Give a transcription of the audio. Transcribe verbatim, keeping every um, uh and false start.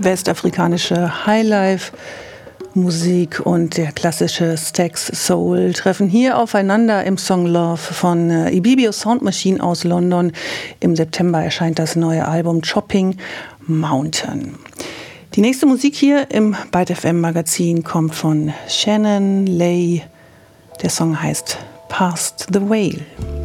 westafrikanische Highlife-Musik und der klassische Stax Soul treffen hier aufeinander im Song Love von äh, Ibibio Sound Machine aus London. Im September erscheint das neue Album Chopping Mountain. Die nächste Musik hier im Byte F M Magazin kommt von Shannon Lay. Der Song heißt Past the Whale.